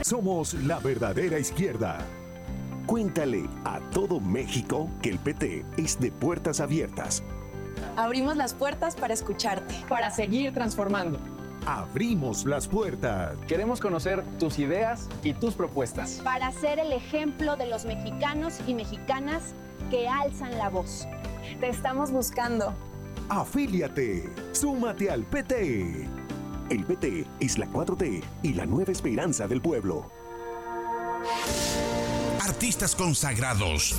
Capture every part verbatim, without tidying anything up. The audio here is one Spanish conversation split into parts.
Somos la verdadera izquierda. Cuéntale a todo México que el P T es de puertas abiertas. Abrimos las puertas para escucharte. Para seguir transformando. Abrimos las puertas. Queremos conocer tus ideas y tus propuestas. Para ser el ejemplo de los mexicanos y mexicanas que alzan la voz. Te estamos buscando. Afíliate. Súmate al P T. El P T es la cuatro T y la nueva esperanza del pueblo. Artistas consagrados.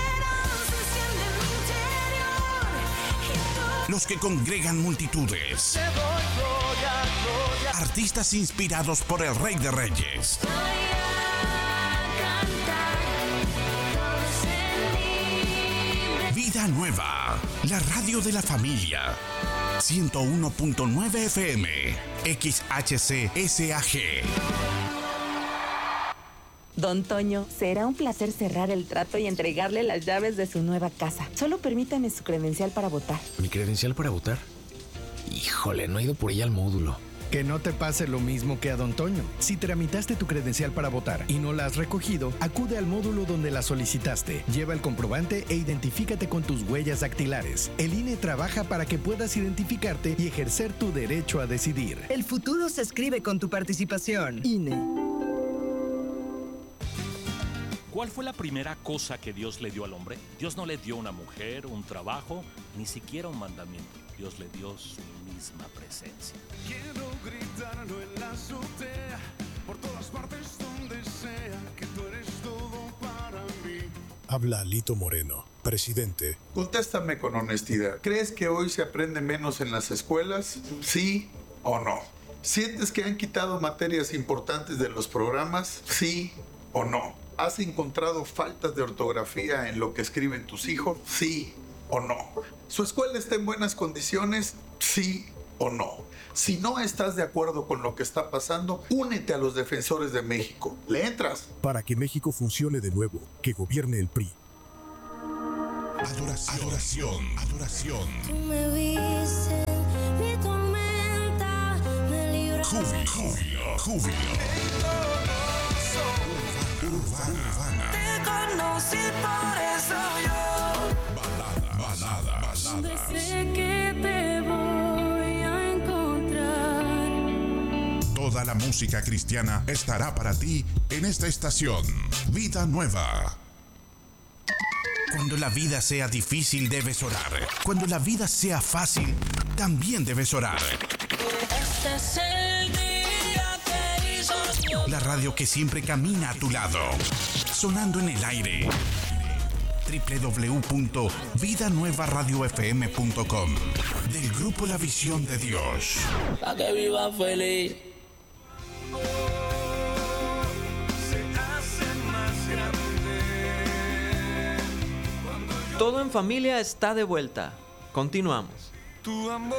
Los que congregan multitudes. Artistas inspirados por el Rey de Reyes. Vida Nueva, la radio de la familia. ciento uno punto nueve F M, X H C S A G. Don Toño, será un placer cerrar el trato y entregarle las llaves de su nueva casa. Solo permítame su credencial para votar. ¿Mi credencial para votar? Híjole, no he ido por ella al módulo. Que no te pase lo mismo que a Don Toño. Si tramitaste tu credencial para votar y no la has recogido, acude al módulo donde la solicitaste. Lleva el comprobante e identifícate con tus huellas dactilares. El I N E trabaja para que puedas identificarte y ejercer tu derecho a decidir. El futuro se escribe con tu participación. I N E. ¿Cuál fue la primera cosa que Dios le dio al hombre? Dios no le dio una mujer, un trabajo, ni siquiera un mandamiento. Dios le dio su misma presencia. Quiero gritarlo en la azotea, por todas partes donde sea, que tú eres todo para mí. Habla Alito Moreno, presidente. Contéstame con honestidad. ¿Crees que hoy se aprende menos en las escuelas? ¿Sí o no? ¿Sientes que han quitado materias importantes de los programas? ¿Sí o no? ¿Has encontrado faltas de ortografía en lo que escriben tus hijos? ¿Sí o no? ¿Su escuela está en buenas condiciones? ¿Sí o no? Si no estás de acuerdo con lo que está pasando, únete a los defensores de México. ¿Le entras? Para que México funcione de nuevo, que gobierne el P R I. Adoración, adoración, adoración. Tú me viste, mi tormenta me libraste. Júbilo, júbilo, júbilo. Urbana, urbana. Te conocí por eso yo. Balada, balada, balada. Sé que te voy a encontrar. Toda la música cristiana estará para ti en esta estación. Vida Nueva. Cuando la vida sea difícil, debes orar. Cuando la vida sea fácil, también debes orar. Este es el día que hizo Dios. La radio que siempre camina a tu lado. Sonando en el aire. doble u doble u doble u punto vida nueva radio f m punto com. Del grupo La Visión de Dios. Pa' que viva feliz. Todo en Familia está de vuelta. Continuamos. Tu amor,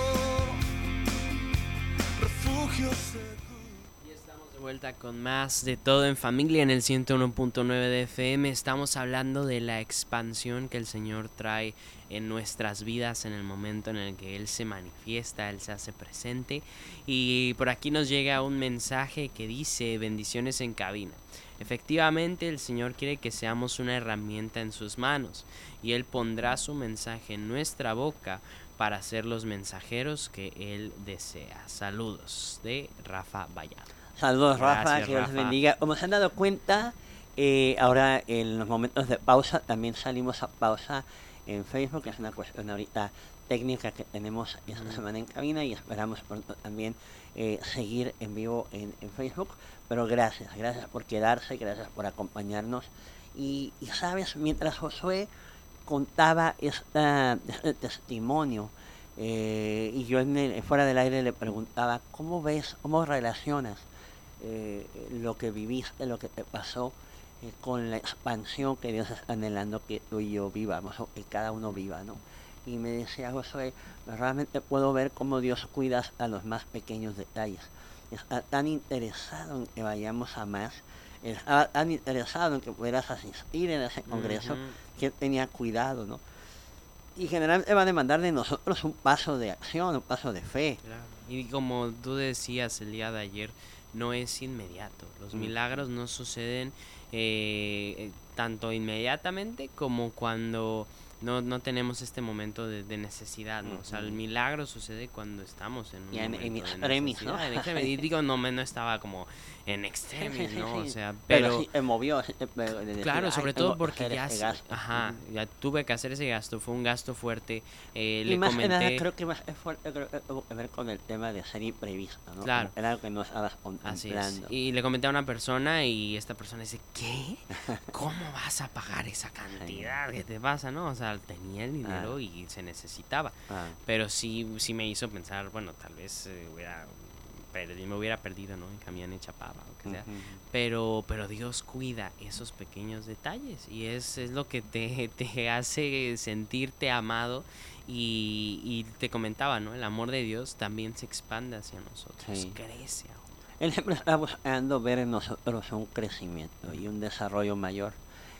refugio seguro. Y estamos de vuelta con más de Todo en Familia en el ciento uno punto nueve de F M. Estamos hablando de la expansión que el Señor trae en nuestras vidas en el momento en el que Él se manifiesta, Él se hace presente. Y por aquí nos llega un mensaje que dice: bendiciones en cabina. Efectivamente, el Señor quiere que seamos una herramienta en sus manos y Él pondrá su mensaje en nuestra boca para ser los mensajeros que Él desea. Saludos de Rafa Vallado. Saludos, Rafa, Gracias, que Dios Rafa. bendiga. Como se han dado cuenta, eh, ahora en los momentos de pausa también salimos a pausa en Facebook, que es una cuestión ahorita técnica que tenemos esta Ujú. semana en cabina y esperamos pronto también eh, seguir en vivo en, en Facebook. Pero gracias, gracias por quedarse, gracias por acompañarnos. Y, y sabes, mientras Josué contaba esta, este testimonio, eh, y yo en el- fuera del aire le preguntaba, ¿cómo ves, cómo relacionas eh, lo que viviste, lo que te pasó eh, con la expansión que Dios está anhelando que tú y yo vivamos, o que cada uno viva, ¿no? Y me decía Josué, realmente puedo ver cómo Dios cuida hasta los más pequeños detalles. Está tan interesado en que vayamos a más, estaba tan interesado en que pudieras asistir en ese congreso, Ujú. que él tenía cuidado, ¿no? Y generalmente va a demandar de nosotros un paso de acción, un paso de fe. Claro. Y como tú decías el día de ayer, no es inmediato. Los Mm. milagros no suceden eh, tanto inmediatamente como cuando no, no tenemos este momento de, de necesidad, ¿no? O sea, el milagro sucede cuando estamos en un Y en- momento en de extremis, ¿no? necesidad, en extremis. Y digo, no, me- no estaba como en extremis, Sí, sí, ¿no? O sí. sea, Pero pero... sí te movió, sí te pegó de decir, Claro, "Ay, sobre tengo todo que porque hacer ya, ese se- gasto". ajá, Ujú. ya tuve que hacer ese gasto, fue un gasto fuerte. Eh, Y le más que nada comenté... creo que más es fuerte, creo que tuvo que ver con el tema de ser imprevisto, ¿no? Claro. Como era algo que no estabas Así es. contemplando. Y le comenté a una persona y esta persona dice, ¿qué? ¿Cómo vas a pagar esa cantidad? ¿Qué te pasa, no? O sea, tenía el dinero Ah. y se necesitaba. Ah. Pero sí, sí me hizo pensar, bueno, tal vez eh, hubiera perdi- me hubiera perdido, ¿no? En camión en Chapaba o que sea. Ujú. Pero, pero Dios cuida esos pequeños detalles y es, es lo que te, te hace sentirte amado y, y te comentaba, ¿no? El amor de Dios también se expande hacia nosotros, Sí. crece aún. Él siempre está buscando ver en nosotros un crecimiento y un desarrollo mayor.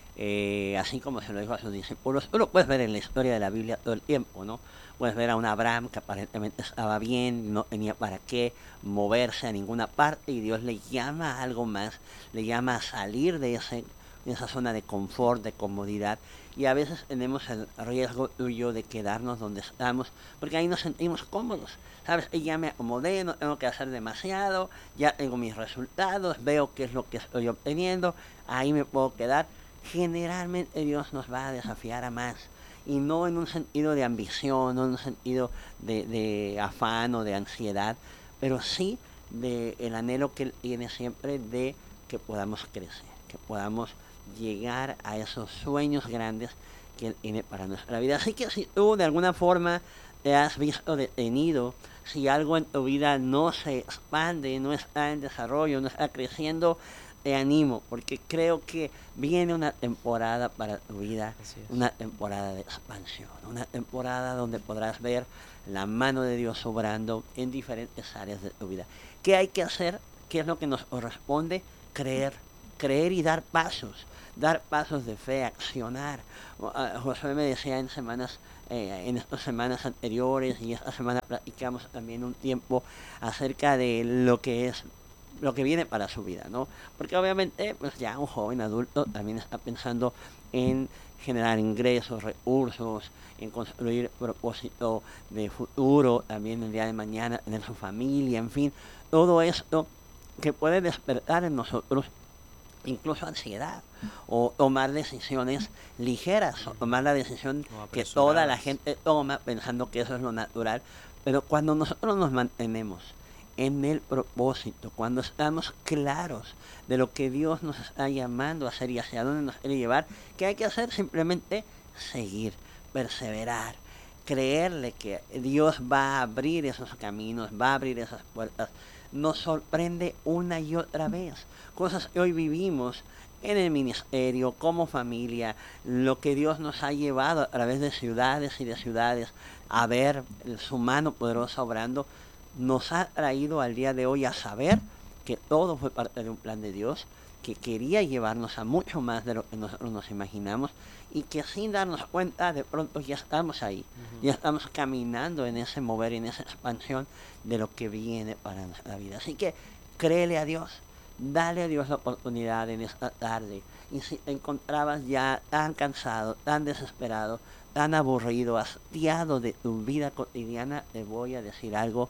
Eh, así como se lo dijo a sus discípulos, tú lo puedes ver en la historia de la Biblia todo el tiempo, ¿no? Puedes ver a un Abraham que aparentemente estaba bien, no tenía para qué moverse a ninguna parte y Dios le llama a algo más, le llama a salir de, ese, de esa zona de confort, de comodidad. Y a veces tenemos el riesgo tuyo de quedarnos donde estamos, porque ahí nos sentimos cómodos. ¿Sabes? Y ya me acomodé, no tengo que hacer demasiado, ya tengo mis resultados, veo qué es lo que estoy obteniendo, ahí me puedo quedar. Generalmente Dios nos va a desafiar a más. Y no en un sentido de ambición, no en un sentido de, de afán o de ansiedad, pero sí de el anhelo que Él tiene siempre de que podamos crecer, que podamos llegar a esos sueños grandes que Él tiene para nuestra vida. Así que si tú de alguna forma te has visto detenido, si algo en tu vida no se expande, no está en desarrollo, no está creciendo, te animo, porque creo que viene una temporada para tu vida, una temporada de expansión, una temporada donde podrás ver la mano de Dios obrando en diferentes áreas de tu vida. ¿Qué hay que hacer? ¿Qué es lo que nos corresponde? Creer, creer y dar pasos, dar pasos de fe, accionar. José me decía en semanas, eh, en estas semanas anteriores y esta semana platicamos también un tiempo acerca de lo que es lo que viene para su vida, ¿no? Porque obviamente, pues ya un joven adulto también está pensando en generar ingresos, recursos, en construir propósito de futuro, también el día de mañana tener su familia, en fin, todo esto que puede despertar en nosotros incluso ansiedad o tomar decisiones ligeras o tomar la decisión que toda la gente toma pensando que eso es lo natural, pero cuando nosotros nos mantenemos en el propósito, cuando estamos claros de lo que Dios nos está llamando a hacer y hacia dónde nos quiere llevar, ¿qué hay que hacer? Simplemente seguir, perseverar, creerle que Dios va a abrir esos caminos, va a abrir esas puertas. Nos sorprende una y otra vez. Cosas que hoy vivimos en el ministerio, como familia, lo que Dios nos ha llevado a través de ciudades y de ciudades a ver su mano poderosa obrando, nos ha traído al día de hoy a saber que todo fue parte de un plan de Dios, que quería llevarnos a mucho más de lo que nosotros nos imaginamos y que sin darnos cuenta de pronto ya estamos ahí, uh-huh. ya estamos caminando en ese mover, en esa expansión de lo que viene para nuestra vida. Así que créele a Dios, dale a Dios la oportunidad en esta tarde. Y si te encontrabas ya tan cansado, tan desesperado, tan aburrido, hastiado de tu vida cotidiana, te voy a decir algo,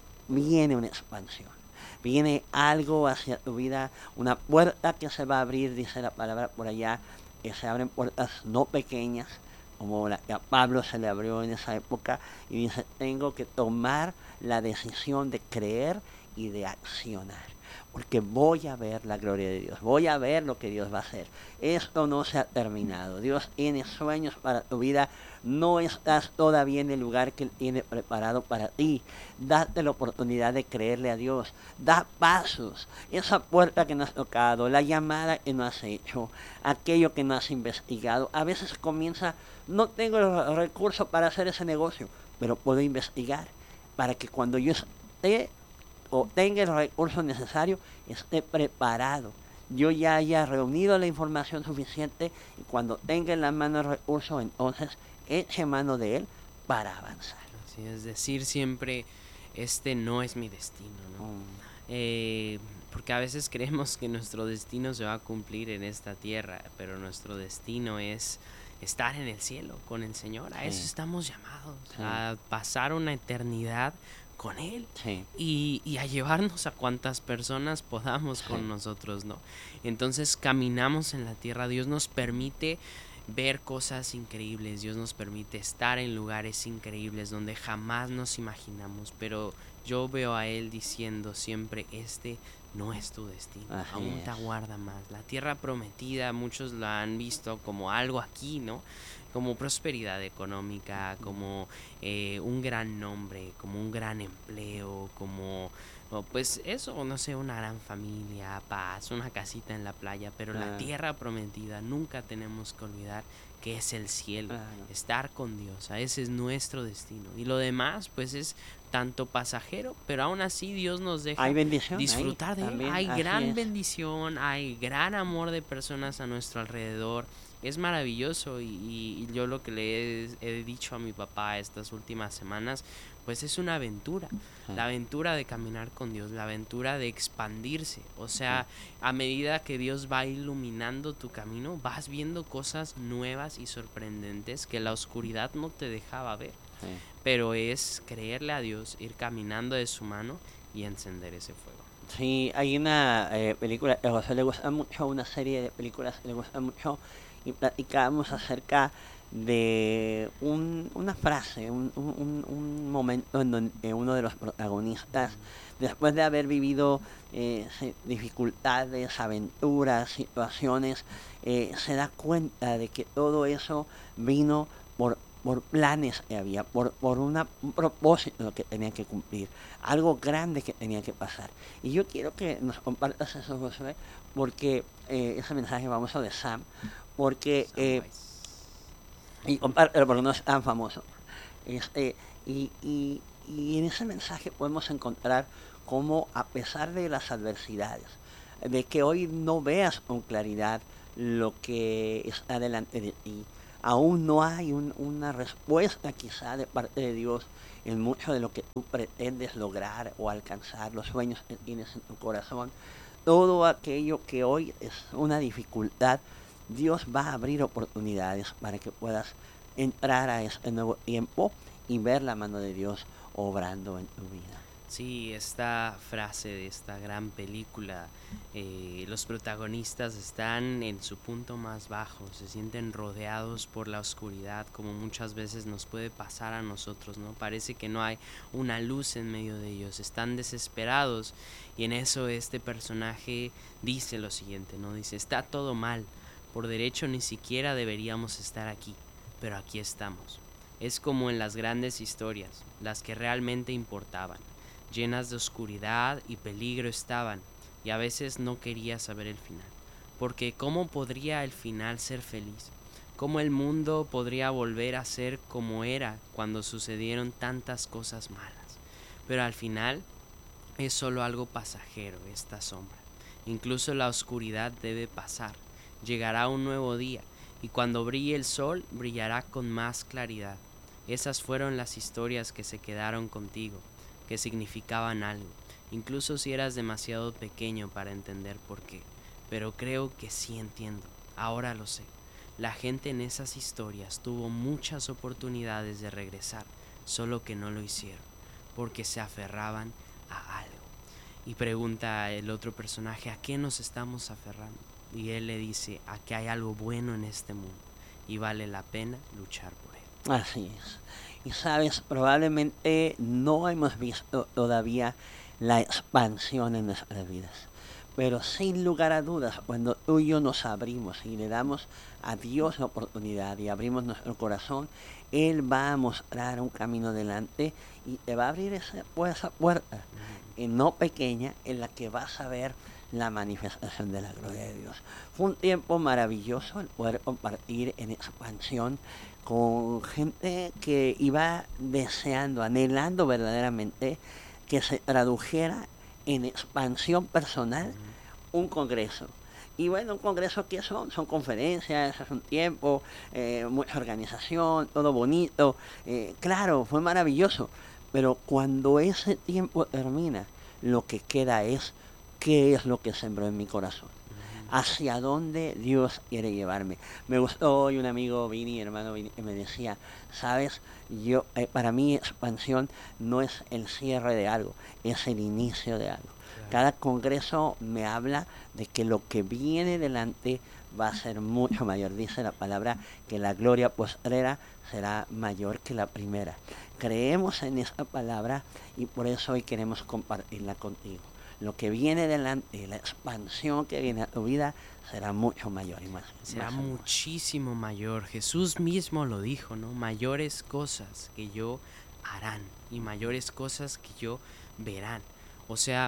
viene una expansión. Viene algo hacia tu vida, una puerta que se va a abrir, dice la palabra por allá, que se abren puertas no pequeñas, como la que a Pablo se le abrió en esa época, y dice, tengo que tomar la decisión de creer y de accionar, porque voy a ver la gloria de Dios, voy a ver lo que Dios va a hacer. Esto no se ha terminado, Dios tiene sueños para tu vida, no estás todavía en el lugar que Él tiene preparado para ti. Date la oportunidad de creerle a Dios, da pasos, esa puerta que no has tocado, la llamada que no has hecho, aquello que no has investigado. A veces comienza, no tengo el recurso para hacer ese negocio, pero puedo investigar para que cuando yo esté o tenga el recurso necesario, esté preparado. Yo ya haya reunido la información suficiente y cuando tenga en la mano el recurso, entonces eche mano de él para avanzar. Así es, decir siempre, este no es mi destino, ¿no? Mm. Eh, porque a veces creemos que nuestro destino se va a cumplir en esta tierra, pero nuestro destino es estar en el cielo con el Señor. A eso Sí. estamos llamados, Sí. a pasar una eternidad con Él Sí. y, y a llevarnos a cuantas personas podamos con Sí. nosotros, ¿no? Entonces caminamos en la tierra, Dios nos permite ver cosas increíbles, Dios nos permite estar en lugares increíbles donde jamás nos imaginamos, pero yo veo a Él diciendo siempre, este no es tu destino, Así aún te es. aguarda más. La tierra prometida, muchos la han visto como algo aquí, ¿no? Como prosperidad económica, como eh, un gran nombre, como un gran empleo, como, o pues eso, no sé, una gran familia, paz, una casita en la playa, pero la Ah. tierra prometida nunca tenemos que olvidar que es el cielo, Claro. estar con Dios, a ese es nuestro destino. Y lo demás, pues es tanto pasajero, pero aún así Dios nos deja Hay bendición ahí disfrutar de Él. también, Hay así gran es. bendición, hay gran amor de personas a nuestro alrededor. Es maravilloso y, y- y yo lo que le he, he dicho a mi papá estas últimas semanas, pues es una aventura. La aventura de caminar con Dios, la aventura de expandirse. O sea, a medida que Dios va iluminando tu camino, vas viendo cosas nuevas y sorprendentes que la oscuridad no te dejaba ver. Sí. Pero es creerle a Dios, ir caminando de su mano y encender ese fuego. Sí, hay una eh, película, a José le gusta mucho, una serie de películas que le gusta mucho, y platicábamos acerca de un- una frase, un, un- un- un momento en donde uno de los protagonistas, después de haber vivido eh, se- dificultades, aventuras, situaciones, eh, se da cuenta de que todo eso vino por, por planes que había, por, por una, un propósito que tenía que cumplir, algo grande que tenía que pasar. Y yo quiero que nos compartas eso, Josué, porque eh, ese mensaje famoso de Sam, porque eh, y compártelo porque no es tan famoso. Este, y, y, y en ese mensaje podemos encontrar cómo, a pesar de las adversidades, de que hoy no veas con claridad lo que está delante de ti, aún no hay un- una respuesta quizá de parte de Dios en mucho de lo que tú pretendes lograr o alcanzar, los sueños que tienes en tu corazón, todo aquello que hoy es una dificultad, Dios va a abrir oportunidades para que puedas entrar a este nuevo tiempo y ver la mano de Dios obrando en tu vida. Sí, esta frase de esta gran película, eh, los protagonistas están en su punto más bajo, se sienten rodeados por la oscuridad, como muchas veces nos puede pasar a nosotros, ¿no? Parece que no hay una luz en medio de ellos, están desesperados y en eso este personaje dice lo siguiente, ¿no? Dice, está todo mal, por derecho ni siquiera deberíamos estar aquí, pero aquí estamos. Es como en las grandes historias, las que realmente importaban. Llenas de oscuridad y peligro estaban, y a veces no quería saber el final, porque ¿cómo podría el final ser feliz? ¿Cómo el mundo podría volver a ser como era cuando sucedieron tantas cosas malas? Pero al final es solo algo pasajero esta sombra. Incluso la oscuridad debe pasar, llegará un nuevo día, y cuando brille el sol brillará con más claridad. Esas fueron las historias que se quedaron contigo, que significaban algo, incluso si eras demasiado pequeño para entender por qué. Pero creo que sí entiendo, ahora lo sé. La gente en esas historias tuvo muchas oportunidades de regresar, solo que no lo hicieron, porque se aferraban a algo. Y pregunta el otro personaje, ¿a qué nos estamos aferrando? Y él le dice, a que hay algo bueno en este mundo, y vale la pena luchar por él. Así es. Y sabes, probablemente no hemos visto todavía la expansión en nuestras vidas. Pero sin lugar a dudas, cuando tú y yo nos abrimos y le damos a Dios la oportunidad y abrimos nuestro corazón, Él va a mostrar un camino delante y te va a abrir esa, esa puerta, eh, no pequeña, en la que vas a ver la manifestación de la gloria de Dios. Fue un tiempo maravilloso el poder compartir en expansión con gente que iba deseando, anhelando verdaderamente que se tradujera en expansión personal un congreso. Y bueno, un congreso, ¿qué son? Son conferencias, es un tiempo, eh, mucha organización, todo bonito. Eh, claro, fue maravilloso, pero cuando ese tiempo termina, lo que queda es qué es lo que sembró en mi corazón, hacia dónde Dios quiere llevarme. Me gustó hoy un amigo, Vini, hermano Vini, que me decía, sabes, yo eh, para mí expansión no es el cierre de algo, es el inicio de algo. Cada congreso me habla de que lo que viene delante va a ser mucho mayor. Dice la palabra que la gloria postrera será mayor que la primera. Creemos en esta palabra y por eso hoy queremos compartirla contigo. Lo que viene delante, la expansión que viene a tu vida, será mucho mayor y más. Será más muchísimo mayor. Jesús mismo lo dijo, ¿no? Mayores cosas que yo harán y mayores cosas que yo verán. O sea,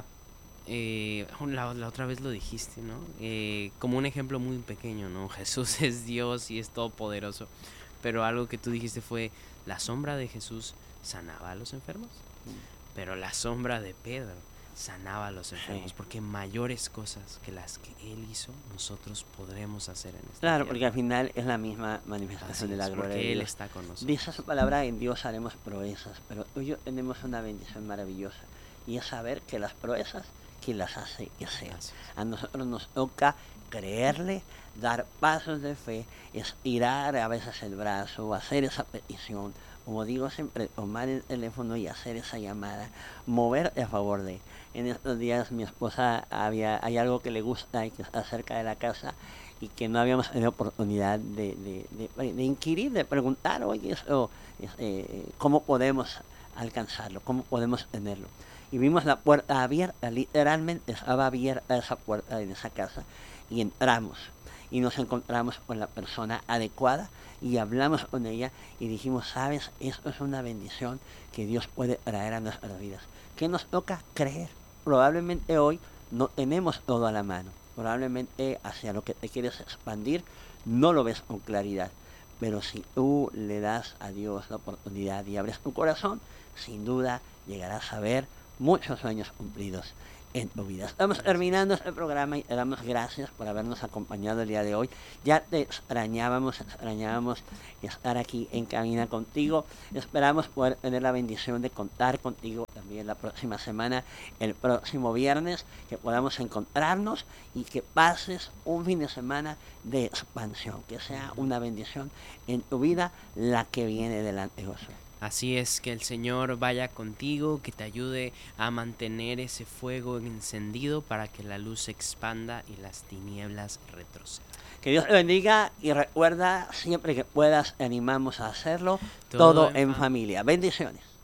eh, la, la otra vez lo dijiste, ¿no? Eh, como un ejemplo muy pequeño, ¿no? Jesús es Dios y es todopoderoso. Pero algo que tú dijiste fue, la sombra de Jesús sanaba a los enfermos. Pero la sombra de Pedro sanaba a los enfermos, sí. Porque mayores cosas que las que Él hizo, nosotros podremos hacer en esta Claro, tierra. porque al final es la misma manifestación de la gloria de Dios. Él está con nosotros. Dice su palabra, en Dios haremos proezas, pero hoy tenemos una bendición maravillosa, y es saber que las proezas, quien las hace que sean. A nosotros nos toca creerle, dar pasos de fe, estirar a veces el brazo, hacer esa petición, como digo siempre, tomar el teléfono y hacer esa llamada, mover a favor de. En estos días mi esposa había, hay algo que le gusta y que está cerca de la casa y que no habíamos tenido oportunidad de, de, de, de inquirir, de preguntar, oye, eso, eh, ¿cómo podemos alcanzarlo? ¿Cómo podemos tenerlo? Y vimos la puerta abierta, literalmente estaba abierta esa puerta en esa casa y entramos y nos encontramos con la persona adecuada y hablamos con ella y dijimos, sabes, esto es una bendición que Dios puede traer a nuestras vidas. ¿Qué nos toca? Creer. Probablemente hoy no tenemos todo a la mano. Probablemente hacia lo que te quieres expandir no lo ves con claridad. Pero si tú le das a Dios la oportunidad y abres tu corazón, sin duda llegarás a ver muchos sueños cumplidos en tu vida. Estamos terminando este programa y te damos gracias por habernos acompañado el día de hoy. Ya te extrañábamos, extrañábamos estar aquí en cabina contigo. Esperamos poder tener la bendición de contar contigo también la próxima semana, el próximo viernes, que podamos encontrarnos y que pases un fin de semana de expansión, que sea una bendición en tu vida la que viene delante, Josué. Así es, que el Señor vaya contigo, que te ayude a mantener ese fuego encendido para que la luz se expanda y las tinieblas retrocedan. Que Dios te bendiga y recuerda, siempre que puedas, te animamos a hacerlo, todo, todo en, en familia. Bendiciones.